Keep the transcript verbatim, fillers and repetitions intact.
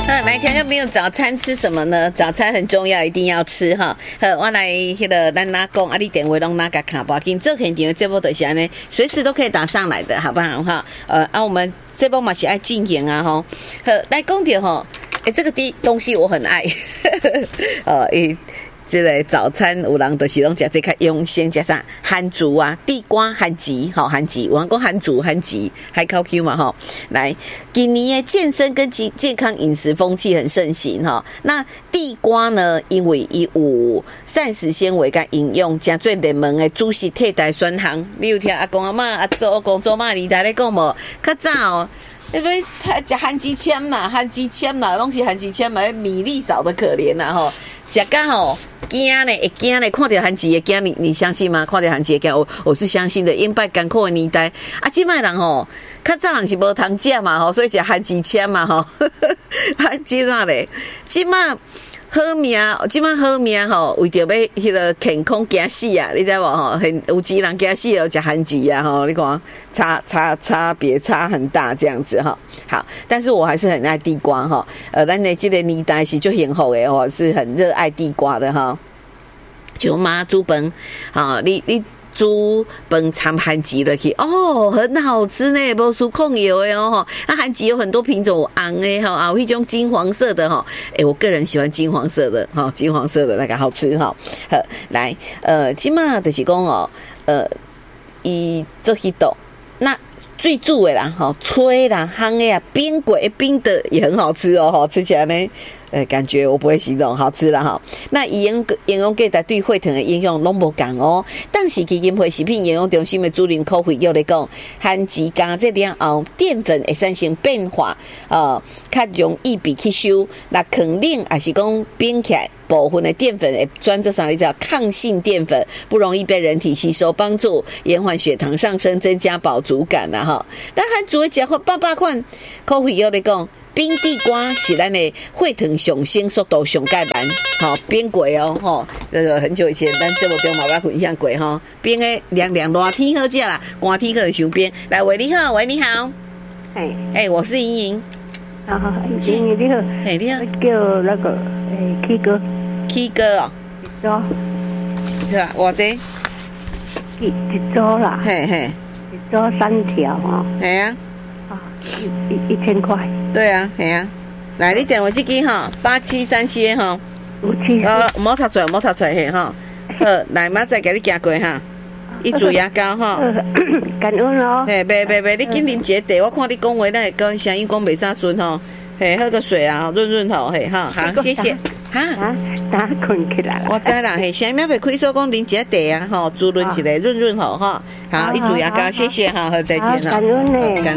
好，来听众朋友，早餐吃什么呢？早餐很重要，一定要吃哈。好，我来迄个咱哪讲啊？你电话拢哪个卡包？紧做现场的节目就是安尼，随时都可以打上来的，好不好哈？呃，啊，我们这波嘛是爱进行啊哈。好，来讲点哈，哎，这个第东西我很爱，呃，诶。这个早餐有人就是拢食这较用心，加上番薯啊、地瓜、番薯，吼番薯，有人讲番薯、番薯，还靠 Q 嘛吼。来，今年的健身跟健康饮食风气很盛行哈。那地瓜呢，因为伊有膳食纤维跟营养，加最热门的主食替代选项。你有听阿公阿嬷、阿祖、阿公、祖妈年代咧讲无？较早哦。因为食番薯签啦，番薯签啦，拢是番薯签嘛，米粒少的可怜啦吼。食到吼惊呢，会惊呢，看到番薯会惊，你你相信吗？看到番薯会惊，我我是相信的。因拜艰苦的年代，啊，即摆人吼，较早人是无通食嘛吼，所以食番薯签嘛吼。啊，即摆咧，即摆。好命，即摆好命吼，为着要迄个健康惊死啊！你知无吼？很有钱人惊死哦，食番薯啊吼！你看差差差别差很大这样子哈。好，但是我还是很爱地瓜哈。呃，咱的这个年代是就幸福的哦，是很热爱地瓜的哈。就妈煮饭，啊，你你。煮饭掺番薯落去，哦，很好吃呢，无输控油的哦。那番薯有很多品种，有红的哈，啊，有一种金黄色的哈。诶，我个人喜欢金黄色的哈，金黄色的那个好吃哈。好，来，呃，即马就是讲哦，呃，伊做迄道，那最煮的啦，哈，吹啦、烘的啊、冰鬼冰的也很好吃哦，哈，吃起来呢。呃，感觉我不会形容，好吃啦哈。那营养营养价值对血糖的影响拢无共哦。但是基金会食品营养中心的主任科会约咧讲，番薯加这了后，淀粉会产生变化，呃，较容易被吸收。那肯定也是讲冰起来。部分的淀粉会转做啥？你知道抗性淀粉不容易被人体吸收，帮助延缓血糖上升，增加饱足感啦哈。但番薯的食法百百款，科会约咧讲。冰地瓜是咱的血糖上升速度上介慢，吼冰过哦，吼，这个很久以前，咱节目中嘛捌分享过吼，冰的凉凉热天好食啦，寒天可能伤冰。来，喂你好，喂你好，哎哎、欸，我是莹莹， 好好，莹莹你好， 哎你好， 叫那个哎 K 哥 ，K 哥哦， 一周， 是吧？我这一一周啦， 嘿嘿， 一周三条哦， 系啊。 一一一千块， 对啊，系啊，来，你电话这支哈，八七三七哈， 五七， 呃，莫读出来，莫读出来嘿哈，好，来，马再给你行过哈，一注牙膏哈， 感恩哦， 嘿，别别别，你紧啉一个茶，我看你讲话，那个声音讲袂啥顺吼，嘿，喝个水啊，润润喉，嘿哈，好，谢谢。哈， 打困起来了。 我知啦，嘿，下面袂开说讲啉一个茶啊，吼，滋润一个润润喉哈，好，一注牙膏，谢谢哈，好，再见哈。 感恩呢。